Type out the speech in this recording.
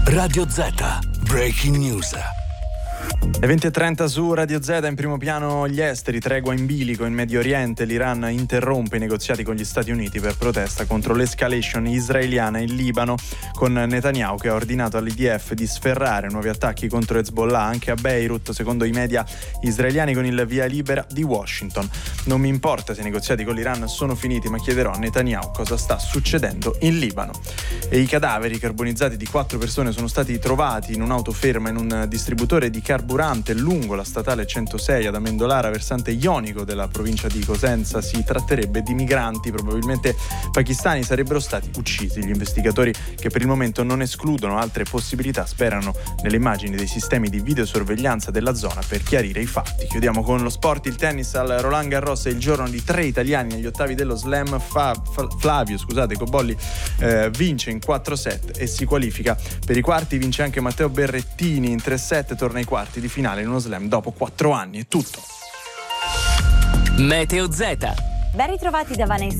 Radio Z, Breaking News. Le 20:30 su Radio Z, in primo piano gli esteri, tregua in bilico in Medio Oriente. L'Iran interrompe i negoziati con gli Stati Uniti per protesta contro l'escalation israeliana in Libano, con Netanyahu che ha ordinato all'IDF di sferrare nuovi attacchi contro Hezbollah anche a Beirut, secondo i media israeliani, con il via libera di Washington. Non mi importa se i negoziati con l'Iran sono finiti, ma chiederò a Netanyahu cosa sta succedendo in Libano. E i cadaveri carbonizzati di 4 persone sono stati trovati in un'auto ferma in un distributore di carburante lungo la statale 106 ad Amendolara, versante ionico della provincia di Cosenza. Si tratterebbe di migranti, probabilmente pakistani, sarebbero stati uccisi. Gli investigatori, che per il momento non escludono altre possibilità, sperano nelle immagini dei sistemi di videosorveglianza della zona per chiarire i fatti. Chiudiamo con lo sport. Il tennis al Roland Garros è il giorno di 3 italiani negli ottavi dello Slam. Flavio Cobolli vince in 4 set e si qualifica per i quarti. Vince anche Matteo Berrettini in 3 set, torna ai quarti di finale in uno Slam dopo 4 anni. È tutto. Meteo Z. Ben ritrovati da Vanessa.